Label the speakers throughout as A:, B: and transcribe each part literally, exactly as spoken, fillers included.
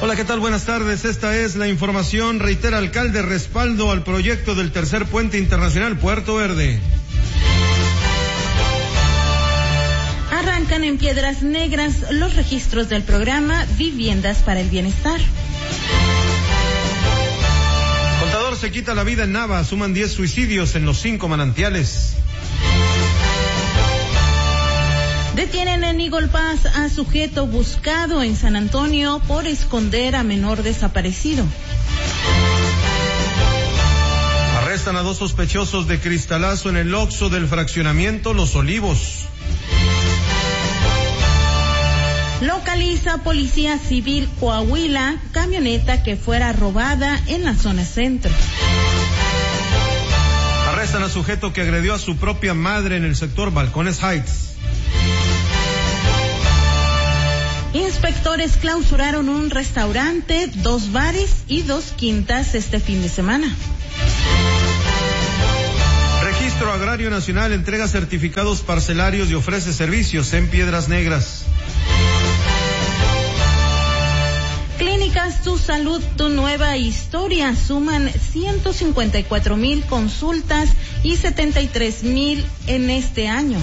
A: Hola, ¿qué tal? Buenas tardes. Esta es la información. Reitera alcalde respaldo al proyecto del tercer puente internacional Puerto Verde.
B: Arrancan en Piedras Negras los registros del programa Viviendas para el Bienestar.
A: Contador se quita la vida en Nava, suman diez suicidios en los cinco manantiales.
B: Detienen en Eagle Pass a sujeto buscado en San Antonio por esconder a menor desaparecido.
A: Arrestan a dos sospechosos de cristalazo en el Oxxo del fraccionamiento Los Olivos.
B: Localiza Policía Civil Coahuila camioneta que fuera robada en la zona centro.
A: Arrestan a sujeto que agredió a su propia madre en el sector Balcones Heights.
B: Inspectores clausuraron un restaurante, dos bares y dos quintas este fin de semana.
A: Registro Agrario Nacional entrega certificados parcelarios y ofrece servicios en Piedras Negras.
B: Clínicas Tu Salud, Tu Nueva Historia suman ciento cincuenta y cuatro mil consultas y setenta y tres mil en este año.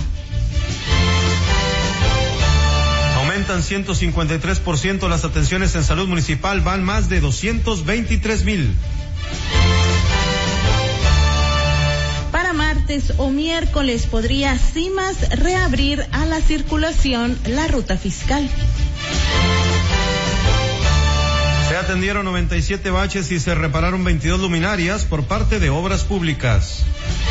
A: Aumentan ciento cincuenta y tres por ciento las atenciones en salud municipal, van más de doscientos veintitrés mil.
B: Para martes o miércoles podría CIMAS reabrir a la circulación la ruta fiscal.
A: Se atendieron noventa y siete baches y se repararon veintidós luminarias por parte de Obras Públicas.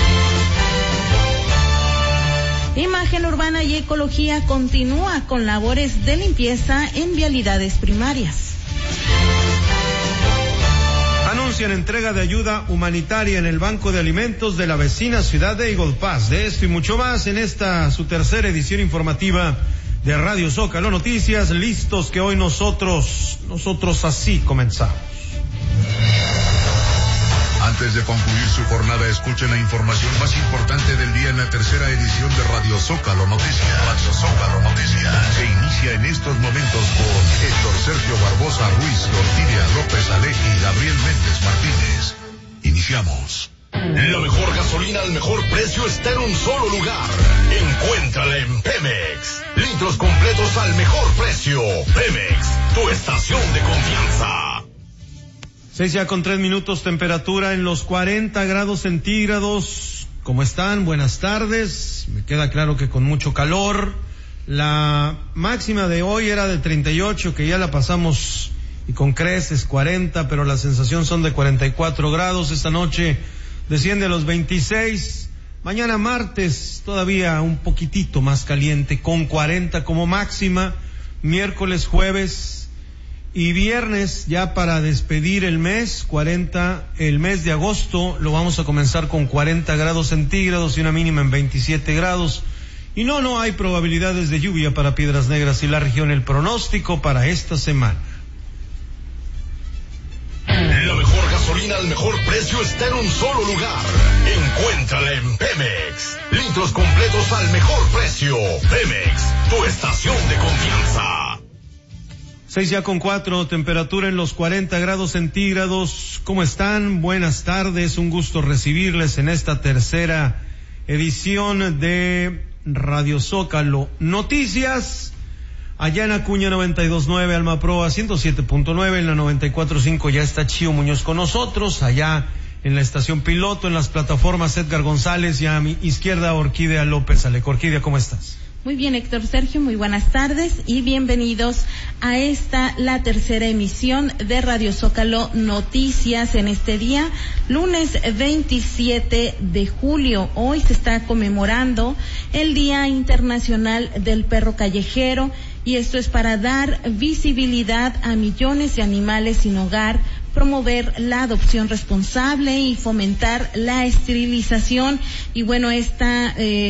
B: Imagen Urbana y Ecología continúa con labores de limpieza en vialidades primarias.
A: Anuncian entrega de ayuda humanitaria en el Banco de Alimentos de la vecina ciudad de Eagle Pass. De esto y mucho más en esta, su tercera edición informativa de Radio Zócalo Noticias. Listos que hoy nosotros, nosotros así comenzamos.
C: Antes de concluir su jornada, escuchen la información más importante del día en la tercera edición de Radio Zócalo Noticias. Radio Zócalo Noticias se inicia en estos momentos con Héctor Sergio Barbosa Ruiz, Ortilia López Aleji y Gabriel Méndez Martínez. Iniciamos.
D: La mejor gasolina al mejor precio está en un solo lugar. Encuéntrala en Pemex. Litros completos al mejor precio. Pemex, tu estación de confianza.
A: Seis ya con tres minutos, temperatura en los cuarenta grados centígrados. ¿Cómo están? Buenas tardes. Me queda claro que con mucho calor. La máxima de hoy era de treinta y ocho, que ya la pasamos y con creces cuarenta, pero la sensación son de cuarenta y cuatro grados. Esta noche desciende a los veintiséis. Mañana martes todavía un poquitito más caliente con cuarenta como máxima. Miércoles, jueves y viernes ya para despedir el mes, cuarenta, el mes de agosto lo vamos a comenzar con cuarenta grados centígrados y una mínima en veintisiete grados. Y no, no hay probabilidades de lluvia para Piedras Negras y la región. El pronóstico para esta semana.
D: La mejor gasolina al mejor precio está en un solo lugar. Encuéntrala en Pemex. Litros completos al mejor precio. Pemex, tu estación de confianza.
A: Seis ya con cuatro, temperatura en los cuarenta grados centígrados. ¿Cómo están? Buenas tardes, un gusto recibirles en esta tercera edición de Radio Zócalo Noticias. Allá en Acuña noventa y dos punto nueve, Alma Proa ciento siete punto nueve, en la noventa y cuatro punto cinco ya está Chío Muñoz con nosotros. Allá en la estación piloto, en las plataformas Edgar González y a mi izquierda Orquídea López Aleco. Orquídea, ¿cómo estás?
B: Muy bien, Héctor Sergio, muy buenas tardes y bienvenidos a esta, la tercera emisión de Radio Zócalo Noticias en este día, lunes veintisiete de julio. Hoy se está conmemorando el Día Internacional del Perro Callejero y esto es para dar visibilidad a millones de animales sin hogar, promover la adopción responsable y fomentar la esterilización. Y bueno, esta eh,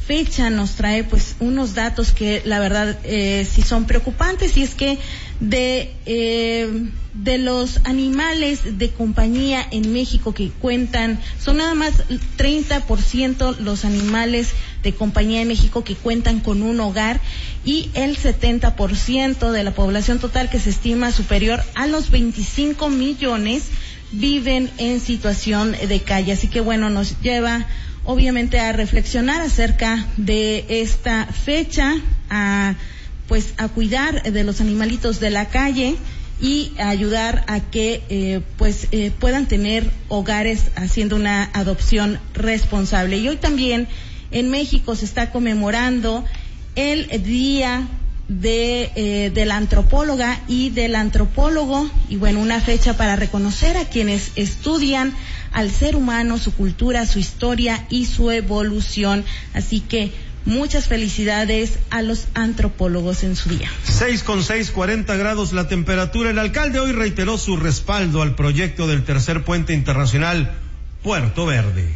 B: fecha nos trae pues unos datos que la verdad eh, sí son preocupantes, y es que de eh, de los animales de compañía en México que cuentan, son nada más treinta por ciento los animales de compañía en México que cuentan con un hogar, y el setenta por ciento de la población total, que se estima superior a los veinticinco millones, viven en situación de calle. Así que bueno, nos lleva obviamente a reflexionar acerca de esta fecha, a pues a cuidar de los animalitos de la calle y a ayudar a que eh, pues eh, puedan tener hogares haciendo una adopción responsable. Y hoy también en México se está conmemorando el día de eh, de la antropóloga y del antropólogo, y bueno, una fecha para reconocer a quienes estudian al ser humano, su cultura, su historia y su evolución. Así que muchas felicidades a los antropólogos en su día.
A: Seis con seis, cuarenta grados la temperatura. El alcalde hoy reiteró su respaldo al proyecto del tercer puente internacional Puerto Verde.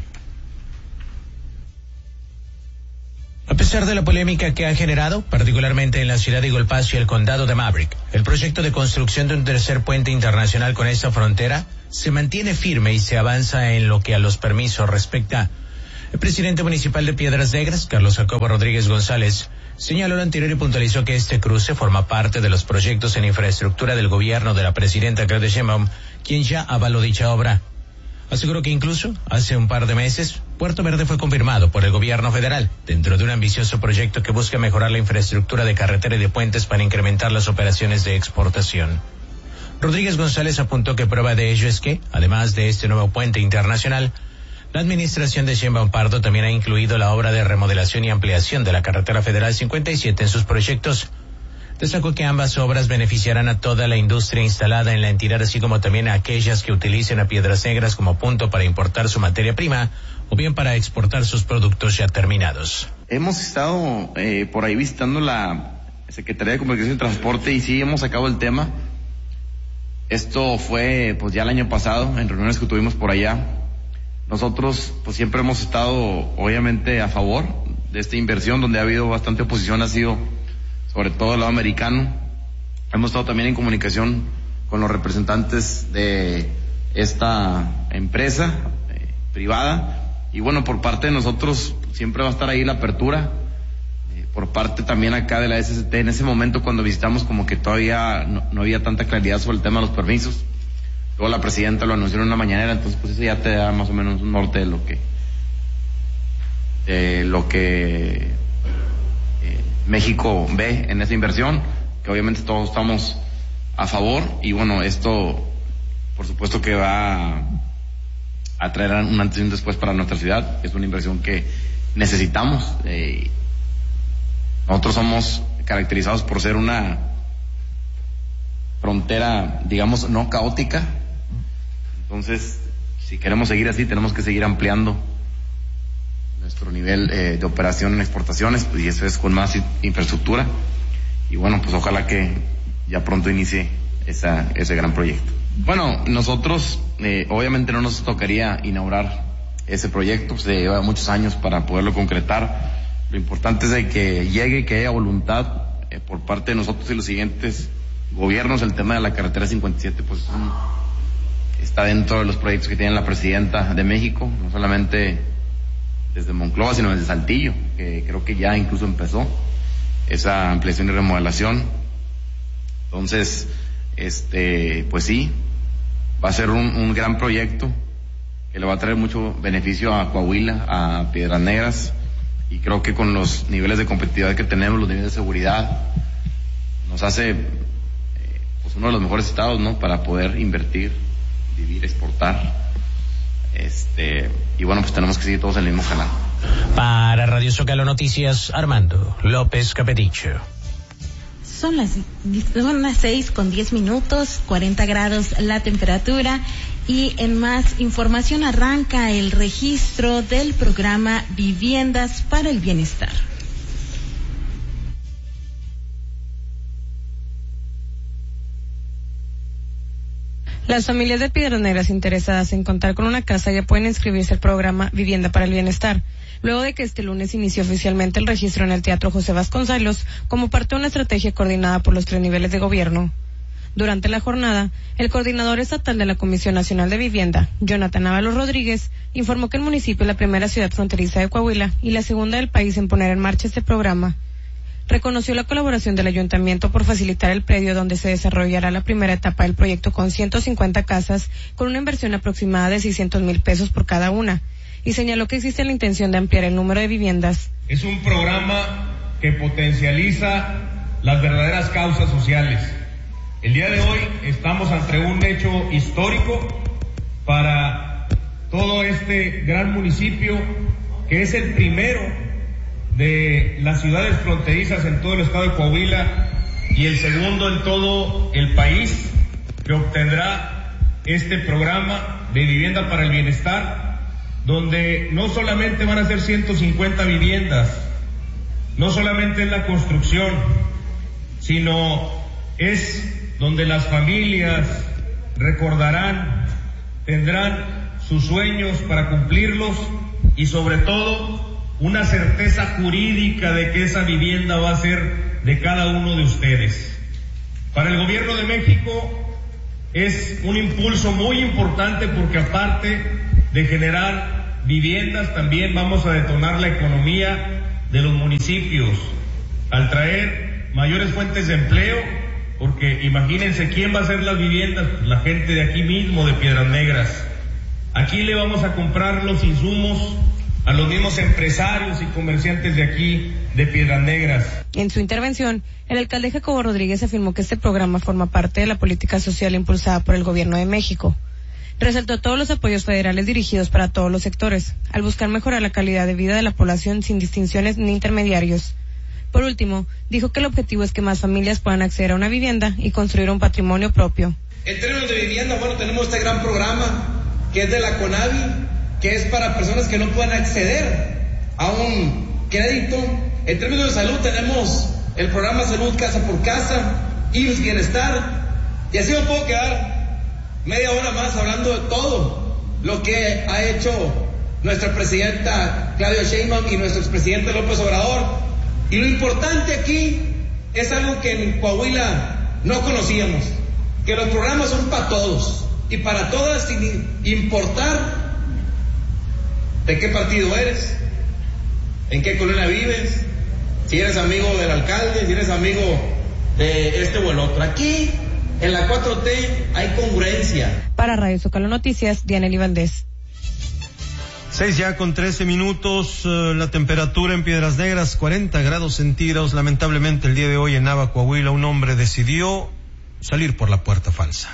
E: A pesar de la polémica que ha generado, particularmente en la ciudad de Eagle Pass y el condado de Maverick, el proyecto de construcción de un tercer puente internacional con esta frontera se mantiene firme y se avanza en lo que a los permisos respecta. El presidente municipal de Piedras Negras, Carlos Jacobo Rodríguez González, señaló lo anterior y puntualizó que este cruce forma parte de los proyectos en infraestructura del gobierno de la presidenta Claudia Sheinbaum, quien ya avaló dicha obra. Aseguró que incluso hace un par de meses, Puerto Verde fue confirmado por el gobierno federal dentro de un ambicioso proyecto que busca mejorar la infraestructura de carretera y de puentes para incrementar las operaciones de exportación. Rodríguez González apuntó que prueba de ello es que, además de este nuevo puente internacional, la administración de Sheinbaum Pardo también ha incluido la obra de remodelación y ampliación de la carretera federal cincuenta y siete en sus proyectos. Destacó que ambas obras beneficiarán a toda la industria instalada en la entidad, así como también a aquellas que utilicen a Piedras Negras como punto para importar su materia prima o bien para exportar sus productos ya terminados.
F: Hemos estado eh, por ahí visitando la Secretaría de Comunicación y Transporte y sí hemos sacado el tema. Esto fue pues ya el año pasado en reuniones que tuvimos por allá. Nosotros pues siempre hemos estado obviamente a favor de esta inversión, donde ha habido bastante oposición, ha sido sobre todo el lado americano. Hemos estado también en comunicación con los representantes de esta empresa eh, privada, y bueno, por parte de nosotros siempre va a estar ahí la apertura, eh, por parte también acá de la S S T. En ese momento cuando visitamos como que todavía no, no había tanta claridad sobre el tema de los permisos. Luego la presidenta lo anunció en una mañanera, entonces pues eso ya te da más o menos un norte de lo que de lo que eh, México ve en esa inversión, que obviamente todos estamos a favor. Y bueno, esto por supuesto que va a traer un antes y un después para nuestra ciudad. Es una inversión que necesitamos. Eh, nosotros somos caracterizados por ser una frontera, digamos, no caótica. Entonces, si queremos seguir así, tenemos que seguir ampliando nuestro nivel eh, de operación en exportaciones, pues, y eso es con más infraestructura. Y bueno, pues ojalá que ya pronto inicie esa, ese gran proyecto. Bueno, nosotros eh, obviamente no nos tocaría inaugurar ese proyecto, se lleva muchos años para poderlo concretar. Lo importante es de que llegue, que haya voluntad eh, por parte de nosotros y los siguientes gobiernos. El tema de la carretera cincuenta y siete pues un, está dentro de los proyectos que tiene la presidenta de México, no solamente desde Monclova, sino desde Saltillo, que creo que ya incluso empezó esa ampliación y remodelación. Entonces, este, pues sí, va a ser un, un gran proyecto que le va a traer mucho beneficio a Coahuila, a Piedras Negras, y creo que con los niveles de competitividad que tenemos, los niveles de seguridad, nos hace eh, pues uno de los mejores estados, ¿no?, para poder invertir, vivir, exportar. Este, y bueno, pues tenemos que seguir todos en el mismo canal.
E: Para Radio Zócalo Noticias, Armando López Capeticho.
B: Son las, son las seis con diez minutos, cuarenta grados la temperatura, y en más información arranca el registro del programa Viviendas para el Bienestar.
G: Las familias de Piedras Negras interesadas en contar con una casa ya pueden inscribirse al programa Vivienda para el Bienestar, luego de que este lunes inició oficialmente el registro en el Teatro José Vasconcelos como parte de una estrategia coordinada por los tres niveles de gobierno. Durante la jornada, el coordinador estatal de la Comisión Nacional de Vivienda, Jonathan Ábalos Rodríguez, informó que el municipio es la primera ciudad fronteriza de Coahuila y la segunda del país en poner en marcha este programa. Reconoció la colaboración del ayuntamiento por facilitar el predio donde se desarrollará la primera etapa del proyecto con ciento cincuenta casas con una inversión aproximada de seiscientos mil pesos por cada una, y señaló que existe la intención de ampliar el número de viviendas.
H: Es un programa que potencializa las verdaderas causas sociales. El día de hoy estamos ante un hecho histórico para todo este gran municipio, que es el primero de las ciudades fronterizas en todo el estado de Coahuila y el segundo en todo el país, que obtendrá este programa de Vivienda para el Bienestar, donde no solamente van a ser ciento cincuenta viviendas, no solamente es la construcción, sino es donde las familias recordarán, tendrán sus sueños para cumplirlos y sobre todo una certeza jurídica de que esa vivienda va a ser de cada uno de ustedes. Para el gobierno de México es un impulso muy importante porque aparte de generar viviendas, también vamos a detonar la economía de los municipios al traer mayores fuentes de empleo, porque imagínense quién va a hacer las viviendas, la gente de aquí mismo, de Piedras Negras. Aquí le vamos a comprar los insumos a los mismos empresarios y comerciantes de aquí, de Piedras Negras.
G: En su intervención, el alcalde Jacobo Rodríguez afirmó que este programa forma parte de la política social impulsada por el gobierno de México. Resaltó todos los apoyos federales dirigidos para todos los sectores, al buscar mejorar la calidad de vida de la población sin distinciones ni intermediarios. Por último, dijo que el objetivo es que más familias puedan acceder a una vivienda y construir un patrimonio propio.
I: En términos de vivienda, bueno, tenemos este gran programa que es de la CONAVI, que es para personas que no puedan acceder a un crédito. En términos de salud tenemos el programa Salud Casa por Casa, I M S S Bienestar, y así me puedo quedar media hora más hablando de todo lo que ha hecho nuestra presidenta Claudia Sheinbaum y nuestro expresidente López Obrador. Y lo importante aquí es algo que en Coahuila no conocíamos, que los programas son para todos y para todas, sin importar de qué partido eres, en qué colonia vives, si eres amigo del alcalde, si eres amigo de este o el otro. Aquí, en la cuatro T, hay congruencia.
G: Para Radio Zócalo Noticias, Dianely Valdés.
A: Seis ya con trece minutos, uh, la temperatura en Piedras Negras, cuarenta grados centígrados. Lamentablemente el día de hoy en Nava, Coahuila, un hombre decidió salir por la puerta falsa.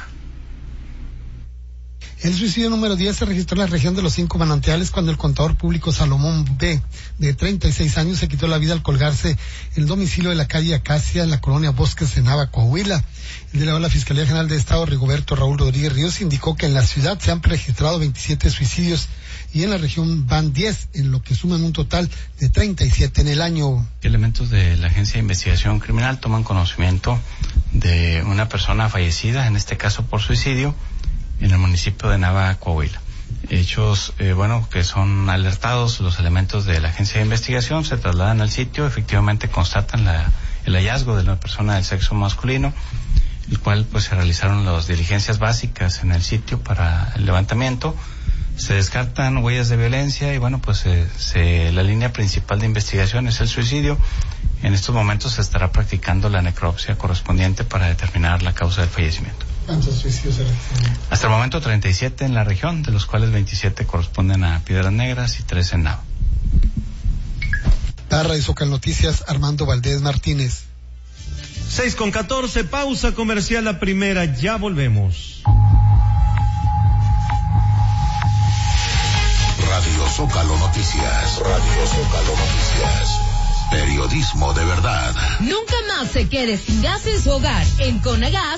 J: El suicidio número diez se registró en la región de los Cinco Manantiales cuando el contador público Salomón B., de treinta y seis años, se quitó la vida al colgarse en el domicilio de la calle Acacia en la colonia Bosques de Nava, Coahuila. El delegado de la Fiscalía General de Estado, Rigoberto Raúl Rodríguez Ríos, indicó que en la ciudad se han registrado veintisiete suicidios y en la región van diez, en lo que suman un total de treinta y siete en el año.
K: Elementos de la Agencia de Investigación Criminal toman conocimiento de una persona fallecida, en este caso por suicidio, en el municipio de Nava, Coahuila. Hechos, eh, bueno, que son alertados los elementos de la Agencia de Investigación, se trasladan al sitio, efectivamente constatan la, el hallazgo de una persona del sexo masculino, el cual pues se realizaron las diligencias básicas en el sitio para el levantamiento, se descartan huellas de violencia y bueno, pues se, se, la línea principal de investigación es el suicidio. En estos momentos se estará practicando la necropsia correspondiente para determinar la causa del fallecimiento.
J: ¿Cuántos suicidios se registran?
K: Hasta el momento treinta y siete en la región, de los cuales veintisiete corresponden a Piedras Negras y tres en Nava.
J: Para Radio Zócalo Noticias, Armando Valdés Martínez.
A: Seis con catorce, pausa comercial la primera, ya volvemos.
C: Radio Zócalo Noticias, Radio Zócalo Noticias. Periodismo de verdad.
L: Nunca más se quede sin gas en su hogar. En Conagas